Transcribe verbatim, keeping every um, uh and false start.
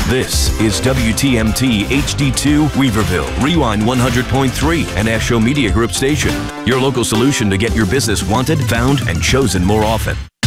This is W T M T H D two Weaverville, Rewind one hundred point three, an Ash Show Media Group station. Your local solution to get your business wanted, found, and chosen more often.